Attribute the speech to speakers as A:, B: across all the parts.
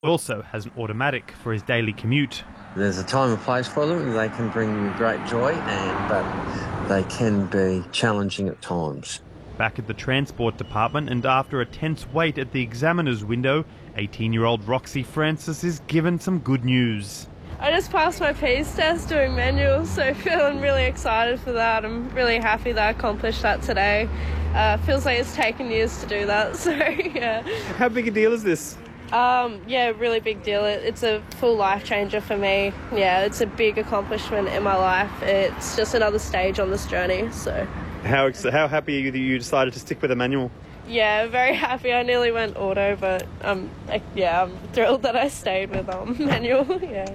A: Also has an automatic for his daily commute.
B: There's a time and place for them, and they can bring you great joy, but they can be challenging at times.
A: Back at the Transport Department, and after a tense wait at the examiner's window, 18-year-old Roxy Francis is given some good news.
C: I just passed my PES test doing manual, so feeling really excited for that. I'm really happy that I accomplished that today. Feels like it's taken years to do that, so yeah.
A: How big a deal is this?
C: Yeah, really big deal. It's a full life changer for me. Yeah, it's a big accomplishment in my life. It's just another stage on this journey, so.
A: How happy are you that you decided to stick with a manual?
C: Yeah, very happy. I nearly went auto, but I'm thrilled that I stayed with manual. Yeah.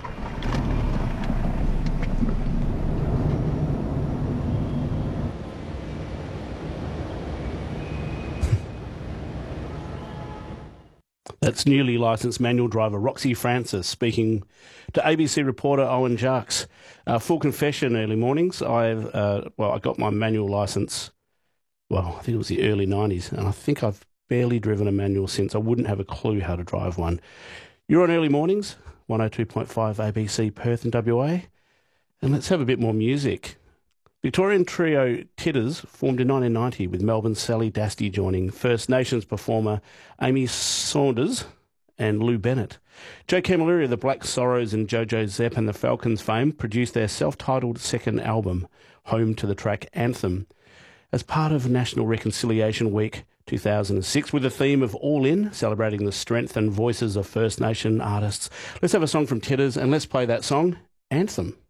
D: That's newly licensed manual driver Roxy Francis speaking to ABC reporter Owen Jarks. Full confession, early mornings. I got my manual licence, I think it was the early 90s, and I think I've barely driven a manual since. I wouldn't have a clue how to drive one. You're on Early Mornings, 102.5 ABC Perth and WA. And let's have a bit more music. Victorian trio Titters formed in 1990 with Melbourne's Sally Dasty joining First Nations performer Amy Saunders and Lou Bennett. Joe Camilleri of the Black Sorrows and Jojo Zepp and the Falcons fame produced their self-titled second album, home to the track Anthem, as part of National Reconciliation Week 2006 with the theme of All In, celebrating the strength and voices of First Nation artists. Let's have a song from Titters and let's play that song, Anthem.